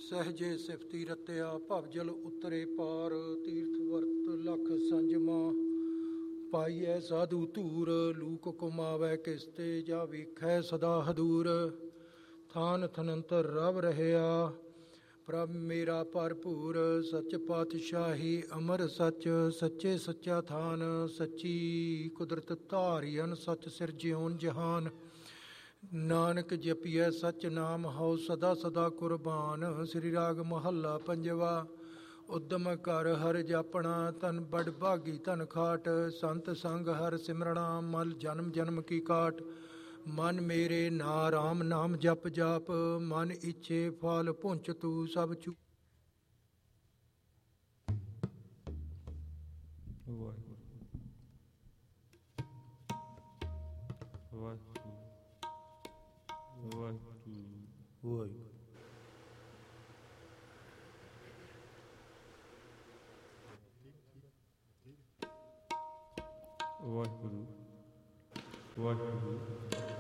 ਸਹਜੇ ਸਿਫਤੀ ਰਤਿਆ ਭਵ ਜਲ ਉਤਰੇ ਪਾਰ, ਤੀਰਥ ਵਰਤ ਲਖ ਸੰਜਮਾ ਪਾਈਐ ਸਾਧੂ ਧੂਰ, ਲੂਕ ਕੁਮਾਵੈ ਕਿਸਤੇ ਜਾ ਵੇਖੈ ਸਦਾ ਹਦੂਰ। ਥਾਨ ਥਨੰਤਰ ਰਵ ਰਹਿਆ ਪ੍ਰਭ ਮੇਰਾ ਭਰਪੂਰ, ਸੱਚ ਪਾਤਸ਼ਾਹੀ ਅਮਰ ਸੱਚ, ਸੱਚੇ ਸੱਚਾ ਥਾਨ, ਸੱਚੀ ਕੁਦਰਤ ਧਾਰਿਅਨ, ਸੱਚ ਸਿਰਜਿਓਨ ਜਹਾਨ। ਨਾਨਕ ਜਪੀਐ ਸਚ ਨਾਮ, ਹਉ ਸਦਾ ਸਦਾ ਕੁਰਬਾਨ। ਸ੍ਰੀ ਰਾਗ ਮਹੱਲਾ ਪੰਜਵਾ। ਉਦਮ ਕਰ ਹਰ ਜਾਪਣਾ, ਤਨ ਬੜ ਭਾਗੀ ਧਨ ਖਾਟ। ਸੰਤ ਸੰਗ ਹਰ ਸਿਮਰਣਾ, ਮਲ ਜਨਮ ਜਨਮ ਕੀ ਕਾਟ। ਮਨ ਮੇਰੇ ਨਾ ਰਾਮ ਨਾਮ ਜਪ ਜਾਪ, ਮਨ ਇੱਛੇ ਫਲ ਪੁੰਚ ਤੂੰ ਸਭ ਚੂ। ਵਾਹਿਗੁਰੂ ਵਾਹਿਗੁਰੂ ਵਾਹਿਗੁਰੂ ਵਾਹਿਗੁਰੂ ਵਾਹਿਗੁਰੂ।